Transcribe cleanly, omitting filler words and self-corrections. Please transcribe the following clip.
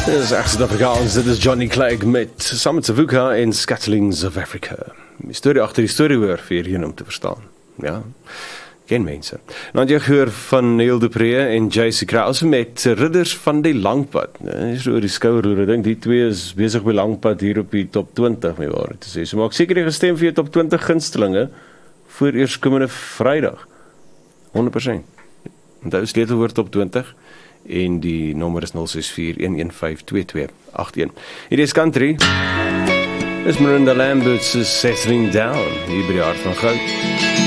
Dit is echt Suid-Afrikaans, dit is Johnny Clegg met saam met Savuka en Scatterlings of Africa. Die storie agter die storie hoor vir hierheen om te verstaan. Ja, ken mense. Nou het jy gehoor van Neil de Pre en J.C. Krause met Ridders van die Langpad. Is oor die skouer, ek dink die twee is besig by Langpad hier op die top 20, my waarheid te sê. So maak seker jy gestem vir jou top 20 gunstelinge voor eerskomende Vrydag. 100%. Onthou sleutelwoord top 20 en die nommer is 0641152281. Hier is Country. Is Miranda Lambert Settling Down hier by die Hart van Goud.